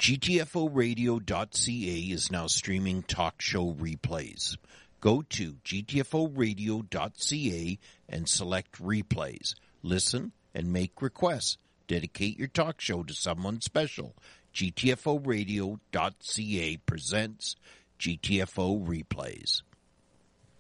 GTFOradio.ca is now streaming talk show replays. Go to GTFOradio.ca and select replays. Listen and make requests. Dedicate your talk show to someone special. GTFOradio.ca presents GTFO Replays.